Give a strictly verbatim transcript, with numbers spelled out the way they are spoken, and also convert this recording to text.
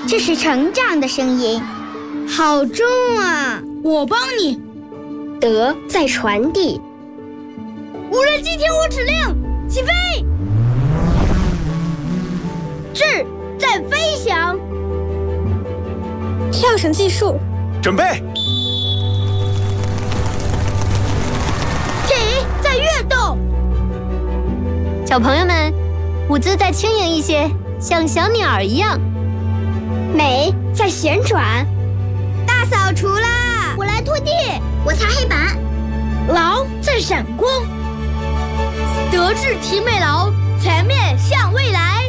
这是成长的声音，好重啊！ 我帮你。 德在传递。 无人机听我指令，起飞！智在飞翔。 跳绳计数， 准备。 体在跃动。 小朋友们，舞姿再轻盈一些，像小鸟儿一样。 美在旋转。 大扫除啦！ 我来拖地， 我擦黑板。 劳在闪光。德智体美劳，全面向未来。